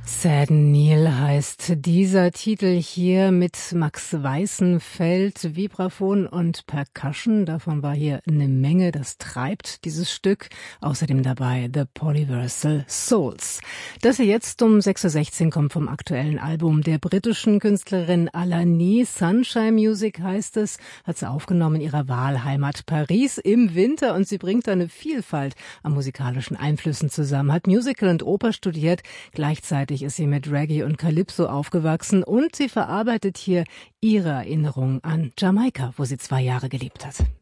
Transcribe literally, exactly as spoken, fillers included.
Sad Neil heißt dieser Titel hier mit Max Weißenfeld, Vibraphon und Percussion. Davon war hier eine Menge, das treibt dieses Stück. Außerdem dabei The Polyversal Souls. Das hier jetzt um sechs Uhr sechzehn kommt vom aktuellen Album der britischen Künstlerin Alani. Sunshine Music heißt es, hat sie aufgenommen in ihrer Wahlheimat Paris im Winter und sie bringt da eine Vielfalt an musikalischen Einflüssen zusammen, hat Musical und Oper studiert, gleichzeitig ist sie mit Reggae und Calypso aufgewachsen und sie verarbeitet hier ihre Erinnerung an Jamaika, wo sie zwei Jahre gelebt hat.